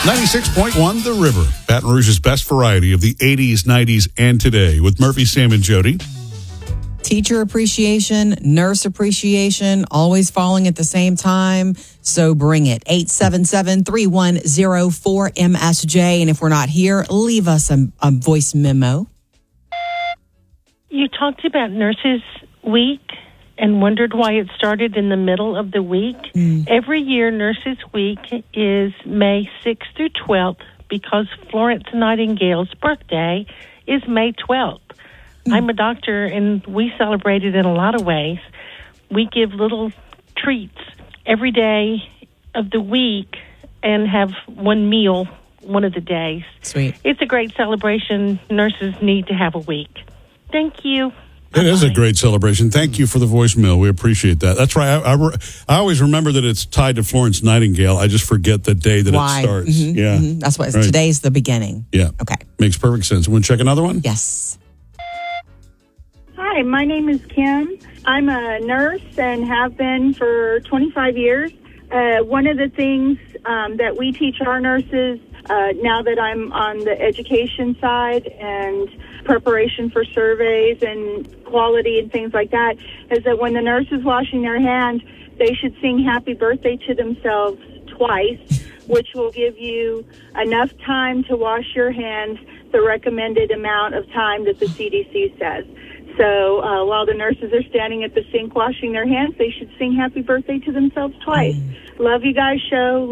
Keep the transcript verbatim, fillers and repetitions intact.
ninety-six point one The River, Baton Rouge's best variety of the eighties, nineties, and today with Murphy, Sam, and Jody. Teacher appreciation, nurse appreciation, always falling at the same time. So bring it. eight seven seven, three one zero, four M S J. And if we're not here, leave us a, a voice memo. You talked about Nurses Week and wondered why it started in the middle of the week. Mm. Every year, Nurses Week is May sixth through twelfth because Florence Nightingale's birthday is May twelfth. Mm. I'm a doctor, and we celebrate it in a lot of ways. We give little treats every day of the week and have one meal one of the days. Sweet. It's a great celebration. Nurses need to have a week. Thank you. It is a great celebration. Thank you for the voicemail. We appreciate that. That's right. I, I, I always remember that it's tied to Florence Nightingale. I just forget the day that Why? it starts. Mm-hmm, yeah, mm-hmm. That's what right. Today's the beginning. Yeah. Okay. Makes perfect sense. Want to check another one? Yes. Hi, my name is Kim. I'm a nurse and have been for twenty-five years. Uh, one of the things um, that we teach our nurses, uh, now that I'm on the education side and preparation for surveys and quality and things like that, is that when the nurse is washing their hands, they should sing happy birthday to themselves twice, which will give you enough time to wash your hands the recommended amount of time that the C D C says. So uh, while the nurses are standing at the sink washing their hands, they should sing happy birthday to themselves twice. Mm. Love you guys' show.